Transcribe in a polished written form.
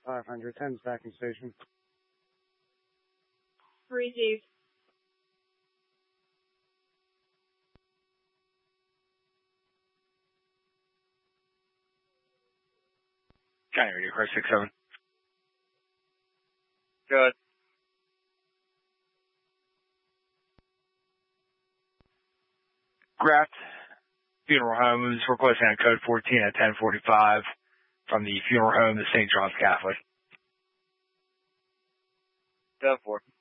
510 stacking station. Received. County Radio Car 67. Good. Graft Funeral Home is requesting on code 14 at 1045 from the funeral home, the St. John's Catholic. 10-4.